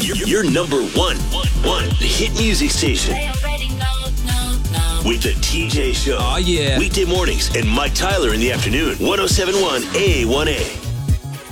Your number one hit music station. With the TJ Show. Oh, yeah. Weekday mornings and Mike Tyler in the afternoon. 1071 A1A.